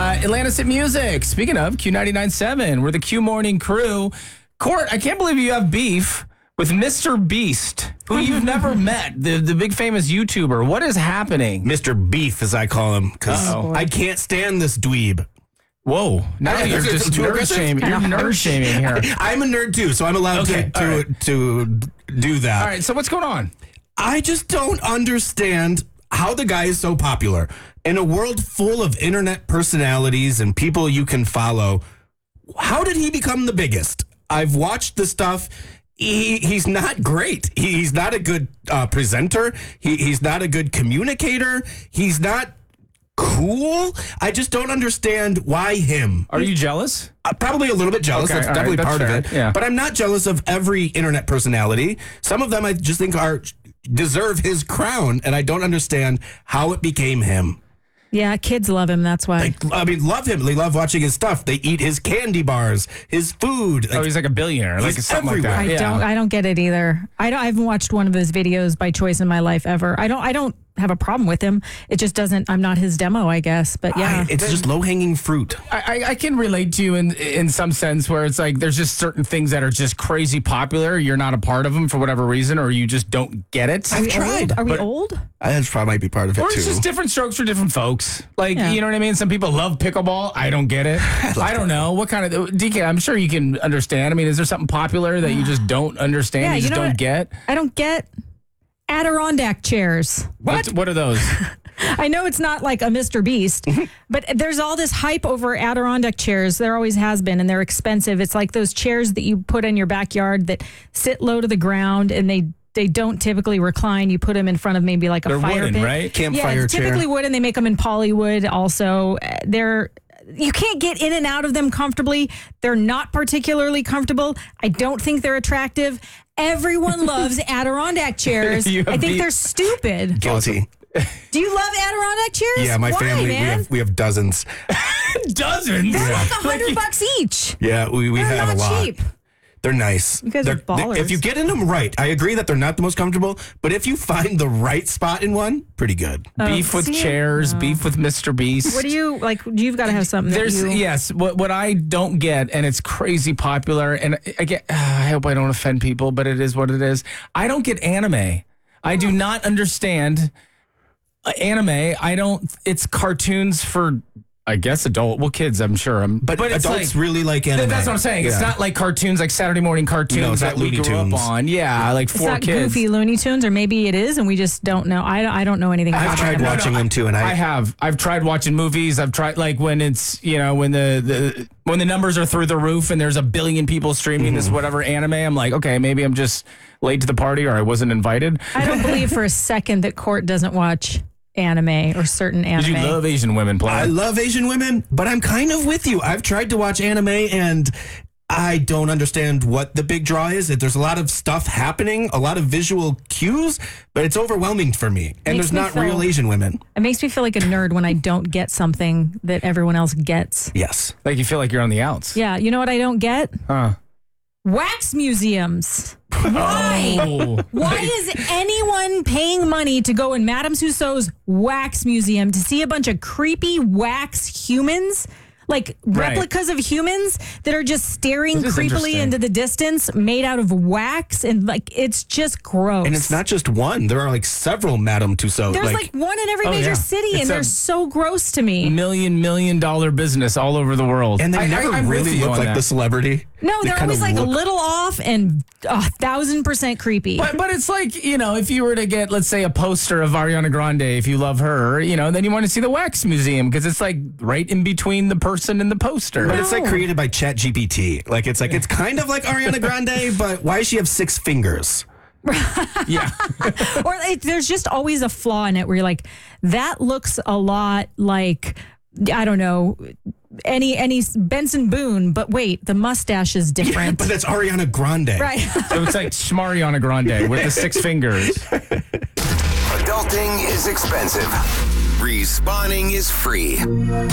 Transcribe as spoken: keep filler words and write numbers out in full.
Uh, Atlantis at Music. Speaking of, Q ninety-nine point seven, we're the Q Morning Crew. Court, I can't believe you have beef with Mister Beast, who you've never met, the, the big famous YouTuber. What is happening? Mister Beef, as I call him, because Uh-oh. I can't stand this dweeb. Whoa. Now I- you're is it just too nerd aggressive? shaming. You're nerd shaming here. I'm a nerd too, so I'm allowed Okay, to, to, all right. to do that. All right, so what's going on? I just don't understand how the guy is so popular. In a world full of internet personalities and people you can follow, how did he become the biggest? I've watched the stuff. He, he's not great. He, he's not a good uh, presenter. He, he's not a good communicator. He's not cool. I just don't understand why him. Are you jealous? Uh, probably a little bit jealous. Okay, That's all right, definitely that's part fair, of it. yeah. But I'm not jealous of every internet personality. Some of them I just think are deserve his crown, and I don't understand how it became him. Yeah, kids love him. That's why. Like, I mean, love him. They love watching his stuff. They eat his candy bars, his food. Like, Oh, he's like a billionaire, like he's something like that. I everywhere. Yeah. don't. I don't get it either. I, don't, I haven't watched one of his videos by choice in my life ever. I don't. I don't have a problem with him. It just doesn't. I'm not his demo, I guess. But yeah, I- it's just low hanging fruit. I, I- I can relate to you in in some sense where it's like there's just certain things that are just crazy popular. You're not a part of them for whatever reason, or you just don't get it. I've tried. Are we but- old? That probably might be part of it Or too. it's just different strokes for different folks. Like, Yeah. you know what I mean? Some people love pickleball. I don't get it. I don't know. What kind of... D K, I'm sure you can understand. I mean, is there something popular that you just don't understand? Yeah, you you just know don't what? get? I don't get Adirondack chairs. What? What are those? I know it's not like a Mister Beast, but there's all this hype over Adirondack chairs. There always has been, and they're expensive. It's like those chairs that you put in your backyard that sit low to the ground, and they they don't typically recline. You put them in front of maybe like a They're fire wooden, pit. right? Campfire yeah, chair. typically wooden. They make them in polywood also. Uh, They're you can't get in and out of them comfortably. They're not particularly comfortable. I don't think they're attractive. Everyone loves Adirondack chairs. You have I think beat- they're stupid. Guilty. Do you love Adirondack chairs? Yeah, my Why, family, we man? have, we have dozens. Dozens. They're like a Like hundred you- bucks each. Yeah, we, we They're have not a lot. cheap. They're nice. You guys are They're- they- ballers. if you get in them right, I agree that they're not the most comfortable, but if you find the right spot in one, pretty good. Beef with see? chairs, beef with Mister Beast. What do you like? You've got to have something. There's that you, yes, what what I don't get, and it's crazy popular, and I get. I hope I don't offend people, but it is what it is. I don't get anime. I do not understand uh, anime. I don't. It's cartoons for, I guess, adult. Well, kids, I'm sure. I'm, But, it's adults like, really like anime. That's what I'm saying. It's Yeah. not like cartoons, like Saturday morning cartoons No, it's that not we Looney grew Tunes. up on. Yeah, like It's four not kids. goofy Looney Tunes, or maybe it is, and we just don't know. I don't, I don't know anything I've about tried it. watching them too, and I, I have. I've tried watching movies. I've tried like when it's you know when the, the when the numbers are through the roof and there's a billion people streaming Mm-hmm. this whatever anime. I'm like, okay, maybe I'm just late to the party or I wasn't invited. I don't believe for a second that Court doesn't watch anime or certain Did you anime. love Asian women I playing? love Asian women, but I'm kind of with you. I've tried to watch anime and I don't understand what the big draw is. There's a lot of stuff happening, a lot of visual cues, but it's overwhelming for me. And Makes there's me not feel- real Asian women. It makes me feel like a nerd when I don't get something that everyone else gets. Yes. Like you feel like you're on the outs. Yeah, you know what I don't get? Huh. Wax museums. Why? Oh. Why is anyone paying money to go in Madame Tussauds wax museum to see a bunch of creepy wax humans? Like Right. replicas of humans that are just staring This is creepily interesting. into the distance, made out of wax, and like it's just gross. And it's not just one. There are like several Madame Tussauds. There's like, one in every Oh, major yeah. city, It's and a- they're so gross to me. Million million dollar business all over the world. and they I- I- never I'm with really you look on like that. the celebrity. No, They they're kind always of like a look- little off and a thousand percent creepy. But, but it's like, you know, if you were to get, let's say, a poster of Ariana Grande, if you love her, you know, then you want to see the Wax Museum because it's like right in between the person and the poster. But it's like No. created by Chat G P T. Like it's like it's kind of like Ariana Grande, but why does she have six fingers? yeah. Or it, there's just always a flaw in it where you're like, that looks a lot like, I don't know, any any Benson Boone, but wait, the mustache is different. But that's Ariana Grande. Right. So it's like Shmariana Grande with the six fingers. Adulting is expensive. Respawning is free.